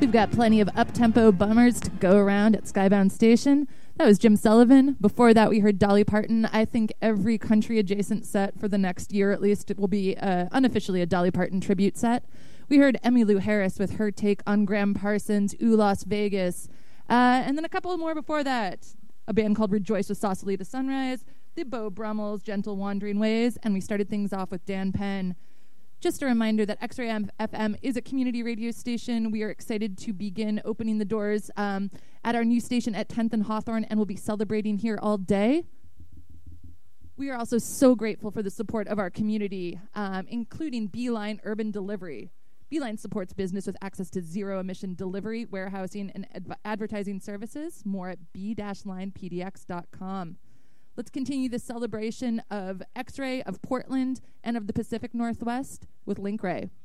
We've got plenty of up-tempo bummers to go around at Skybound Station. That was Jim Sullivan. Before that, we heard Dolly Parton. I think every country-adjacent set for the next year, at least, it will be unofficially a Dolly Parton tribute set. We heard Emmylou Harris with her take on Graham Parsons' Ooh, Las Vegas. And then a couple more before that. A band called Rejoice with Sausalito Sunrise, the Beau Brummels' Gentle Wandering Ways, and we started things off with Dan Penn. Just a reminder that X-Ray FM is a community radio station. We are excited to begin opening the doors at our new station at 10th and Hawthorne, and we'll be celebrating here all day. We are also so grateful for the support of our community, including Beeline Urban Delivery. Beeline supports business with access to zero-emission delivery, warehousing, and advertising services. More at b-linepdx.com. Let's continue the celebration of X-Ray, of Portland, and of the Pacific Northwest with Link Ray.